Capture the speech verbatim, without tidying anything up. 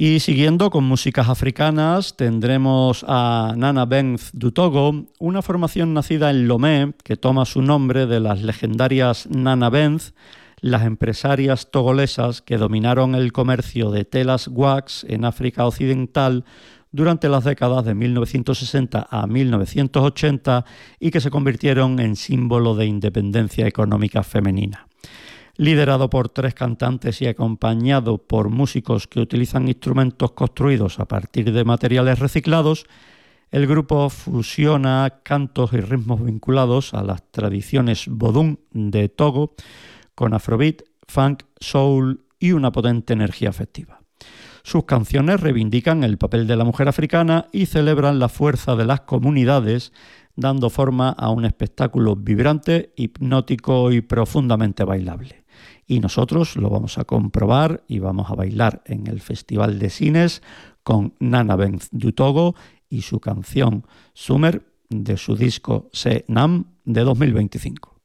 Y siguiendo con músicas africanas, tendremos a Nana Benz du Togo, una formación nacida en Lomé que toma su nombre de las legendarias Nana Benz, las empresarias togolesas que dominaron el comercio de telas wax en África Occidental durante las décadas de mil novecientos sesenta a mil novecientos ochenta y que se convirtieron en símbolo de independencia económica femenina. Liderado por tres cantantes y acompañado por músicos que utilizan instrumentos construidos a partir de materiales reciclados, el grupo fusiona cantos y ritmos vinculados a las tradiciones vodún de Togo con afrobeat, funk, soul y una potente energía afectiva. Sus canciones reivindican el papel de la mujer africana y celebran la fuerza de las comunidades, dando forma a un espectáculo vibrante, hipnótico y profundamente bailable. Y nosotros lo vamos a comprobar y vamos a bailar en el Festival de Cines con Nana Benz du Togo y su canción Summer de su disco Se Nam de dos mil veinticinco.